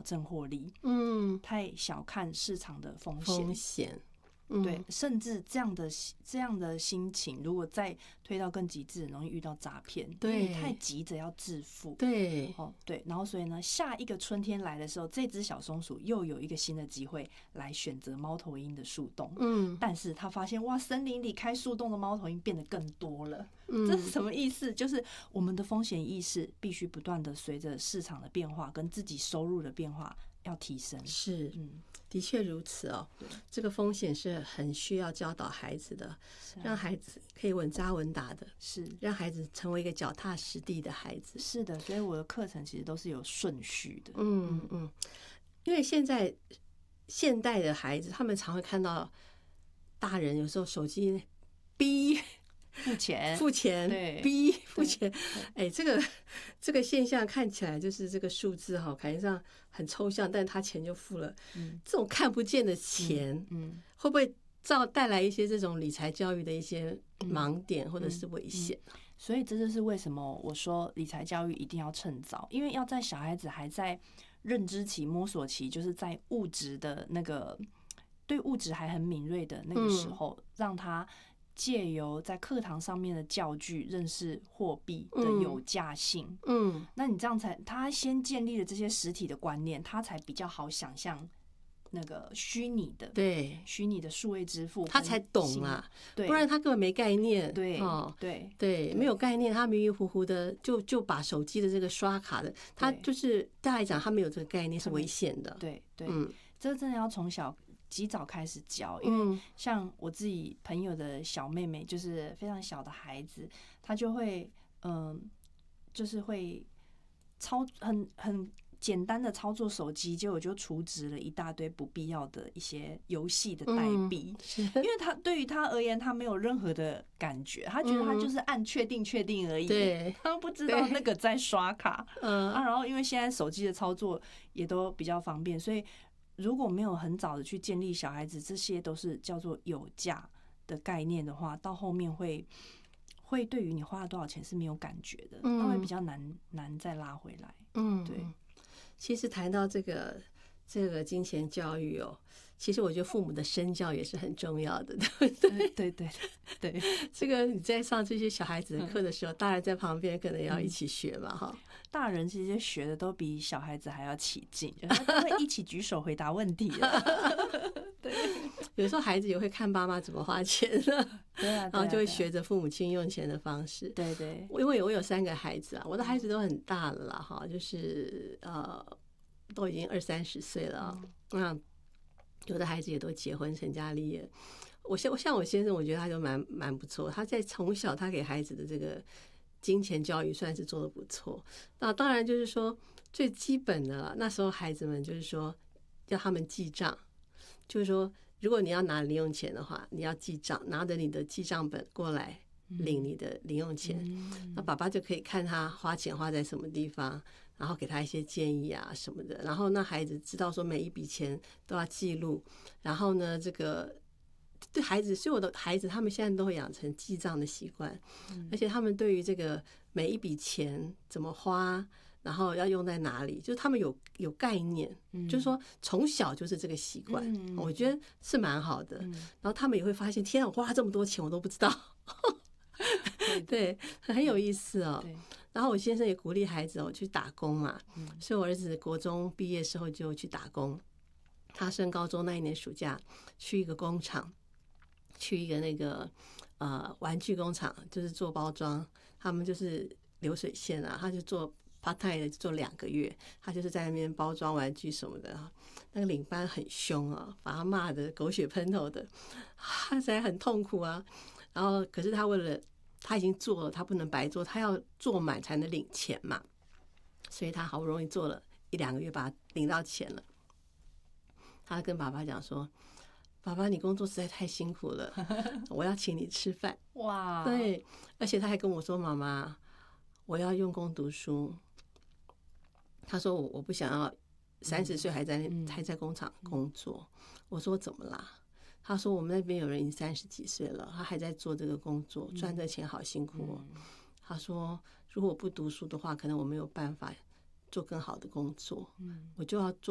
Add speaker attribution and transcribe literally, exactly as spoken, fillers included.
Speaker 1: 证获利，
Speaker 2: 嗯，
Speaker 1: 太小看市场的风险，
Speaker 2: 风险。嗯、
Speaker 1: 对，甚至这样的这样的心情，如果再推到更极致，很容易遇到诈骗。
Speaker 2: 对，
Speaker 1: 你太急着要致富。
Speaker 2: 对，
Speaker 1: 哦，对，然后所以呢，下一个春天来的时候，这只小松鼠又有一个新的机会来选择猫头鹰的树洞。
Speaker 2: 嗯，
Speaker 1: 但是他发现哇，森林里开树洞的猫头鹰变得更多了。
Speaker 2: 嗯，
Speaker 1: 这是什么意思？就是我们的风险意识必须不断的随着市场的变化跟自己收入的变化要提升。
Speaker 2: 是，
Speaker 1: 嗯。
Speaker 2: 的确如此哦，这个风险是很需要教导孩子的，
Speaker 1: 是啊、
Speaker 2: 让孩子可以稳扎稳打的，
Speaker 1: 是
Speaker 2: 让孩子成为一个脚踏实地的孩子。
Speaker 1: 是的，所以我的课程其实都是有顺序的。
Speaker 2: 嗯嗯，因为现在现代的孩子，他们常会看到大人有时候手机逼
Speaker 1: 付钱，
Speaker 2: 付钱，
Speaker 1: 对，
Speaker 2: 逼付钱，哎，这个这个现象看起来就是这个数字哈，感觉上很抽象，但他钱就付了。嗯，这种看不见的钱，嗯，嗯会不会造带来一些这种理财教育的一些盲点或者是危险？
Speaker 1: 嗯嗯嗯、所以这就是为什么我说理财教育一定要趁早，因为要在小孩子还在认知期、摸索期，就是在物质的那个对物质还很敏锐的那个时候，嗯、让他。借由在课堂上面的教具认识货币的有价性，嗯，嗯那你这样才他先建立了这些实体的观念，他才比较好想象那个虚拟的，
Speaker 2: 对，
Speaker 1: 虚拟的数位支付，
Speaker 2: 他才懂啦，
Speaker 1: 对，
Speaker 2: 不然他根本没概念，
Speaker 1: 对，
Speaker 2: 哦，
Speaker 1: 对，
Speaker 2: 对，没有概念，他迷迷糊糊的就就把手机的这个刷卡的，他就是对他来讲，他没有这个概念是危险的，
Speaker 1: 对对，
Speaker 2: 嗯，
Speaker 1: 这真的要从小。及早开始教，因为像我自己朋友的小妹妹，就是非常小的孩子，她就会嗯，就是会操很很简单的操作手机，结果就储值了一大堆不必要的一些游戏的代币，嗯、因为他对于他而言，他没有任何的感觉，他觉得他就是按确定确定而已，
Speaker 2: 对，
Speaker 1: 他不知道那个在刷卡，嗯啊，然后因为现在手机的操作也都比较方便，所以。如果没有很早的去建立小孩子，这些都是叫做有价的概念的话，到后面会会对于你花了多少钱是没有感觉的，那会比较难难再拉回来。嗯，对。
Speaker 2: 其实谈到这个这个金钱教育哦，其实我觉得父母的身教也是很重要的，对不对？
Speaker 1: 对对对对，
Speaker 2: 这个你在上这些小孩子的课的时候，大人在旁边可能要一起学嘛，哈。
Speaker 1: 大人其实学的都比小孩子还要起劲，他都会一起举手回答问题了。对，
Speaker 2: 有时候孩子也会看爸妈怎么花钱的，
Speaker 1: 对啊，
Speaker 2: 然后就会学着父母亲用钱的方式。
Speaker 1: 对对，
Speaker 2: 因为我有三个孩子啊，我的孩子都很大了啦，哈，就是呃，都已经二三十岁了。那有的孩子也都结婚成家立业。我像像我先生，我觉得他就蛮蛮不错，他在从小他给孩子的这个。金钱教育算是做得不错，那当然就是说最基本的了。那时候孩子们就是说要他们记账，就是说如果你要拿零用钱的话，你要记账，拿着你的记账本过来领你的零用钱，嗯、那爸爸就可以看他花钱花在什么地方，然后给他一些建议啊什么的。然后那孩子知道说每一笔钱都要记录，然后呢这个。对孩子，所有的孩子，他们现在都会养成记账的习惯，嗯、而且他们对于这个每一笔钱怎么花，然后要用在哪里，就是他们有有概念，嗯、就是说从小就是这个习惯，嗯、我觉得是蛮好的。嗯、然后他们也会发现，天啊，我花这么多钱我都不知道，对，很有意思哦。然后我先生也鼓励孩子哦去打工嘛，嗯、所以我儿子国中毕业时候就去打工，他升高中那一年暑假去一个工厂。去一个那个呃玩具工厂，就是做包装，他们就是流水线啊，他就做 part time 的，做两个月，他就是在那边包装玩具什么的。那个领班很凶啊，把他骂得狗血喷头的，他才很痛苦啊。然后可是他为了他已经做了，他不能白做，他要做满才能领钱嘛，所以他好不容易做了一两个月，把他领到钱了。他跟爸爸讲说。爸爸，你工作实在太辛苦了，我要请你吃饭。哇！对，而且他还跟我说：“妈妈，我要用功读书。”他说：“我我不想要三十岁还在、嗯、还在工厂工作。嗯”我说：“怎么啦？”他说：“我们那边有人已经三十几岁了，他还在做这个工作，赚这钱好辛苦哦。嗯”他说：“如果我不读书的话，可能我没有办法做更好的工作。嗯，我就要做。”